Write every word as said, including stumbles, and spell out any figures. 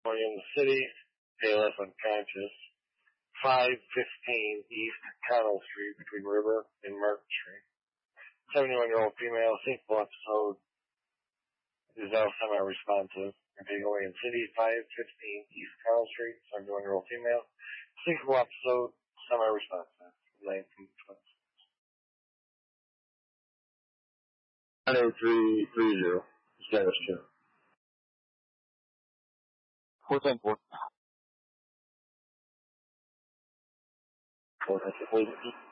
in the city, A L F unconscious. five fifteen East Connell Street between River and Martin Street. seventy-one-year-old female, single episode, is now semi-responsive. Continuing in City, five fifteen East Connell Street, seventy-one-year-old female, single episode, semi-responsive. nineteen twenty-six. nine oh three three zero. Status two. four ten four. four ten four.